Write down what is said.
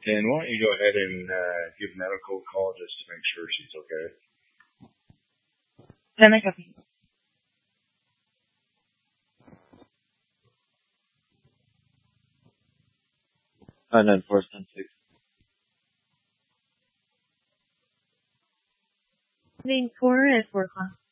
And why don't you go ahead and give medical a call just to make sure she's okay? Then I copy. 59476. Name 4 at 4 o'clock.